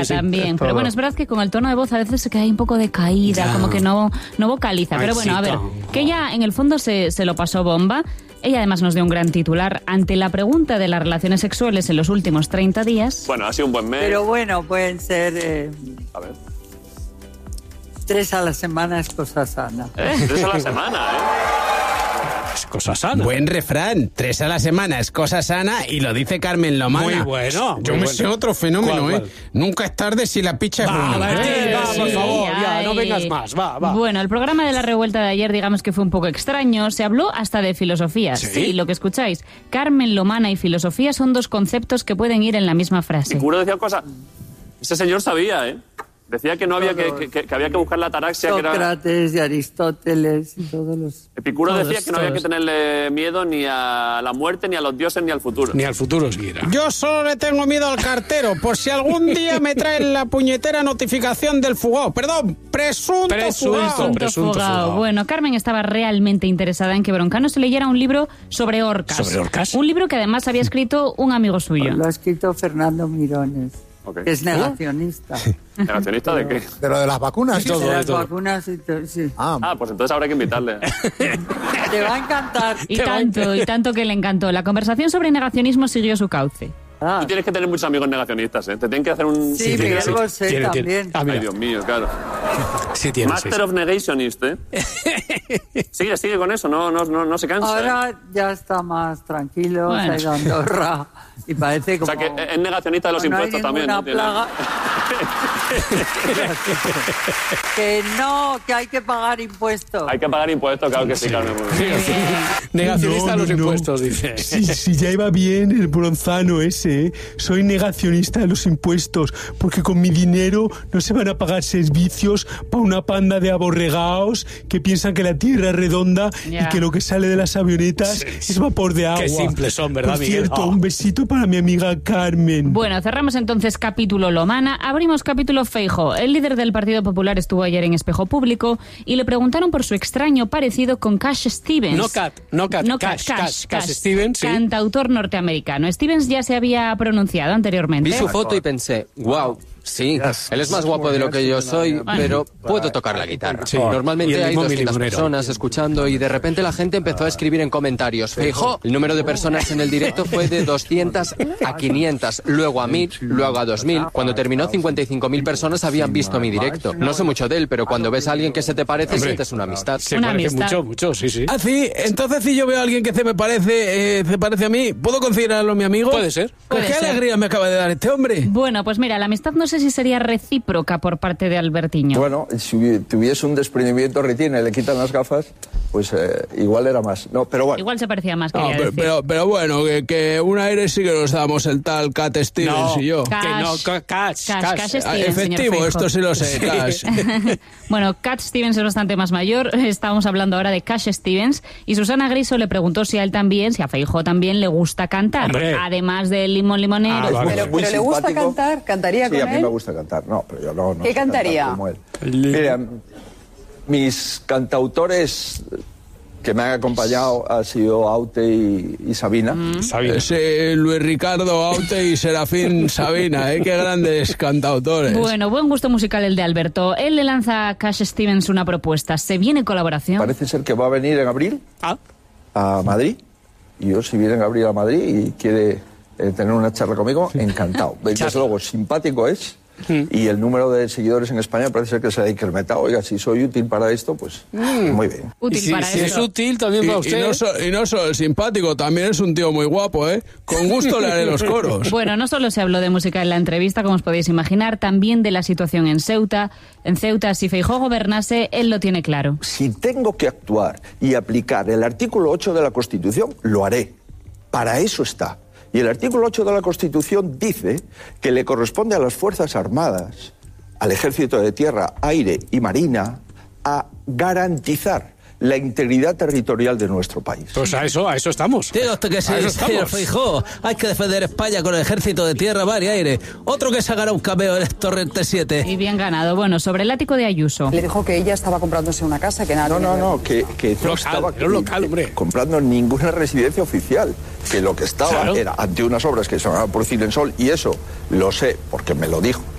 también. Pero bueno, es verdad que con el tono de voz a veces se queda ahí un poco decaída, como que no vocaliza. Pero bueno, a ver, que ella en el fondo se lo pasó bomba. Ella además nos dio un gran titular ante la pregunta de las relaciones sexuales en los últimos 30 días. Bueno, ha sido un buen mes. Pero bueno, pueden ser... A ver. 3 a la semana es cosa sana. 3 a la semana, Es cosa sana. Buen refrán. 3 a la semana es cosa sana y lo dice Carmen Lomana. Muy bueno. Yo me sé otro fenómeno, ¿Cuál? Nunca es tarde si la picha es buena. Va, por favor, ya, no vengas más. Va. Bueno, el programa de la revuelta de ayer, digamos que fue un poco extraño. Se habló hasta de filosofía. Sí, lo que escucháis. Carmen Lomana y filosofía son dos conceptos que pueden ir en la misma frase. Epicuro decía cosas... Ese señor sabía, Decía que no había que había que buscar la ataraxia. Sócrates y Aristóteles y todos los... Epicuro decía que no había que tenerle miedo ni a la muerte, ni a los dioses, ni al futuro. Ni al futuro siquiera. Yo solo le tengo miedo al cartero, por si algún día me traen la puñetera notificación del fugado. Perdón, presunto fugado. Bueno, Carmen estaba realmente interesada en que Broncano se leyera un libro sobre orcas. ¿Sobre orcas? Un libro que además había escrito un amigo suyo. Lo ha escrito Fernando Mirones. Okay. Que es negacionista. ¿Negacionista de qué? De lo de las vacunas. De las vacunas y todo, sí. Pues entonces habrá que invitarle. Te va a encantar. Y tanto que le encantó. La conversación sobre negacionismo siguió su cauce. Tú tienes que tener muchos amigos negacionistas, Te tienen que hacer un... Sí, Miguel Bosé también. Ay, Dios mío, claro. Sí tiene, Master of Negationist, Sigue con eso, no se cansa. Ahora ya está más tranquilo, se ha ido a Andorra y parece como... O sea, que es negacionista de los impuestos también, ¿no? Plaga. que hay que pagar impuestos. Hay que pagar impuestos, claro que sí, Carmen. Negacionista de los impuestos, dice. Sí, ya iba bien el bronzano ese, Soy negacionista de los impuestos, porque con mi dinero no se van a pagar servicios para una panda de aborregaos que piensan que la tierra es redonda y que lo que sale de las avionetas es vapor de agua. Qué simples son, ¿verdad, Por cierto, un besito para mi amiga Carmen. Bueno, cerramos entonces capítulo Lomana, abrimos capítulo Feijóo. El líder del Partido Popular estuvo ayer en Espejo Público y le preguntaron por su extraño parecido con Cash Stevens. Cash Stevens, sí. Cantautor norteamericano. Stevens ya se había pronunciado anteriormente. Vi su foto y pensé, wow, sí, él es más guapo de lo que yo soy, pero puedo tocar la guitarra. Sí. Normalmente hay 200 personas escuchando y de repente la gente empezó a escribir en comentarios, Feijóo, el número de personas en el directo fue de 200 a 500, luego a 1000, luego a 2000. Cuando terminó, 55.000 personas habían visto mi directo. No sé mucho de él, pero cuando ves a alguien que se te parece, sientes una amistad. Se parece mucho, sí. Ah, sí, entonces si yo veo a alguien que se parece a mí, ¿puedo considerarlo mi amigo? Puede ser. Pues qué alegría me acaba de dar este hombre. Bueno, pues mira, la amistad no sé si sería recíproca por parte de Albertiño. Bueno, si tuviese un desprendimiento retina y le quitan las gafas, pues igual era más. No, pero bueno. Igual se parecía más, pero bueno, que un aire sí que nos damos el tal Cat Stevens y yo. Cash Stevens, efectivo, esto sí lo sé, Cash. Bueno, Cat Stevens es bastante más mayor. Estábamos hablando ahora de Cash Stevens y Susana Griso le preguntó si a él también, si a Feijóo también le gusta cantar. Hombre. Además del Limón Limonero. Pero le gusta cantar, ¿cantaría con él? Sí, a mí me gusta cantar. No, pero yo no. ¿Qué cantaría? Como él. Mira, mis cantautores que me han acompañado han sido Aute y Sabina. Sí, Luis Ricardo Aute y Serafín Sabina, qué grandes cantautores. Bueno, buen gusto musical el de Alberto. Él le lanza a Cash Stevens una propuesta. ¿Se viene colaboración? Parece ser que va a venir en abril a Madrid. Y yo, si viene en abril a Madrid y quiere tener una charla conmigo, encantado. Desde luego, simpático es. Y el número de seguidores en España parece ser que se ha incrementado. Oiga, si soy útil para esto, pues muy bien. Si es útil también para usted. Y no solo el simpático, también es un tío muy guapo, Con gusto le haré los coros. Bueno, no solo se habló de música en la entrevista, como os podéis imaginar, también de la situación en Ceuta. En Ceuta, si Feijóo gobernase, él lo tiene claro. Si tengo que actuar y aplicar el artículo 8 de la Constitución, lo haré. Para eso está. Y el artículo 8 de la Constitución dice que le corresponde a las Fuerzas Armadas, al Ejército de Tierra, Aire y Marina, a garantizar la integridad territorial de nuestro país. Pues a eso estamos. Tío, que sí, señor Feijóo. Hay que defender España con el Ejército de Tierra, Mar y Aire. Otro que sacará un cameo en Torrente 7. Y bien ganado. Bueno, sobre el ático de Ayuso. Le dijo que ella estaba comprándose una casa, que nada. No, que no estaba comprando ninguna residencia oficial. Que lo que estaba era ante unas obras que se llamaban por Cilensol, y eso lo sé porque me lo dijo